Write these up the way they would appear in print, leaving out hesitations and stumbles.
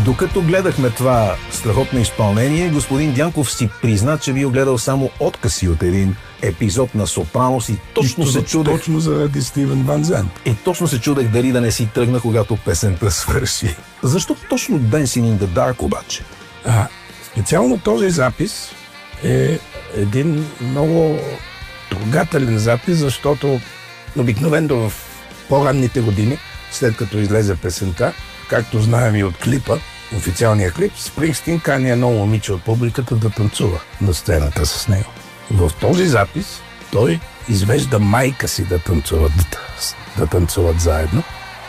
Докато гледахме това страхотно изпълнение, господин Дянков си призна, че бил гледал само откъси от един епизод на Сопранос и точно се чудех... Точно заради Стивен Ван Зант. И точно се чудех дали да не си тръгна, когато песента свърши. Защо точно Dancing in the Dark обаче? Специално този запис е един много трогателен запис, защото обикновено в по-ранните години, след като излезе песента, както знаем и от клипа, официалния клип, Спрингстин кани едно момиче от публиката да танцува на сцената с него. В този запис той извежда майка си да танцуват заедно.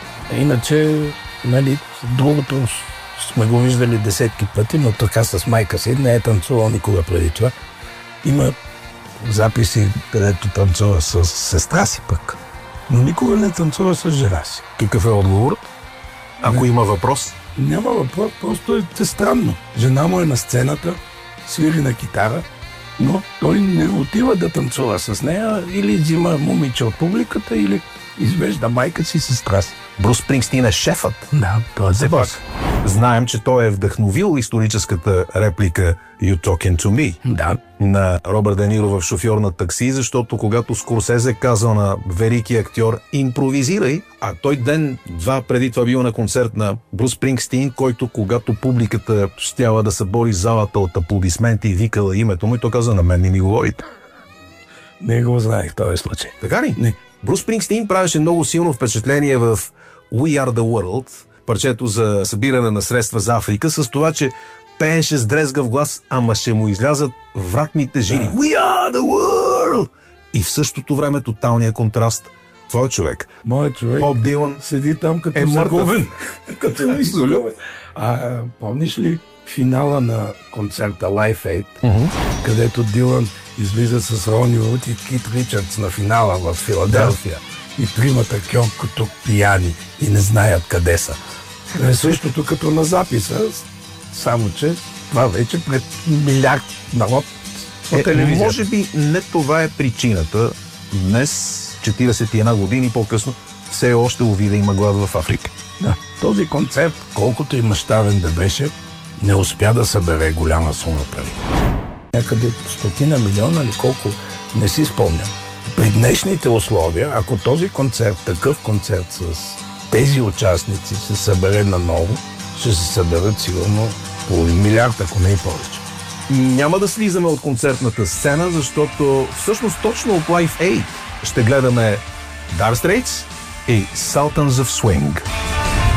Иначе, нали, другото сме го виждали десетки пъти, но така с майка си не е танцувал никога преди това. Има записи, където танцува с сестра си пък, но никога не танцува с жена си. Какъв е отговорът? Ако има въпрос? Няма въпрос, просто е странно. Жена му е на сцената, свири на китара, но той не отива да танцува с нея, или взима момиче от публиката, или извежда майка си сестра си. Брус Спрингстин е шефът. Да, той е бос. Знаем, че той е вдъхновил историческата реплика You Talking to Me на Робърт Де Ниро в Шофьор на такси, защото когато Скорсезе казал на велики актьор импровизирай, а той ден-два преди това бил на концерт на Брус Спрингстин, който когато публиката щяла да събори залата от аплодисменти и викала името му, и той каза на мен не ми говорите. Не го знаех този случай. Така ли? Не. Брус Спрингстин правеше много силно впечатление в We Are The World, парчето за събиране на средства за Африка, с това, че пееше с дрезгав глас, ама ще му излязат вратните жили. We are the world! И в същото време тоталния контраст. Твой човек. Моят човек. Боб Дилан седи там като е загубен. Като изолювен. Помниш ли финала на концерта Live Aid, където Дилан излиза с Рони Вуд и Кит Ричардс на финала в Филаделфия? И тримата кьонкото пияни и не знаят къде са. Е същото като на записа, само че това вече пред милиард народ по телевизията. Може би не това е причината. Днес, 41 години по-късно, все още увида има глад в Африка. Да, този концерт, колкото и мащабен да беше, не успя да събере голяма сума пари. Някъде 100 милиона или колко, не си спомням. При днешните условия, ако този концерт, такъв концерт с тези участници се събере наново, ще се съберат сигурно половин милиард, ако не и повече. Няма да слизаме от концертната сцена, защото всъщност точно от Live Aid ще гледаме Dire Straits и Sultans of Swing.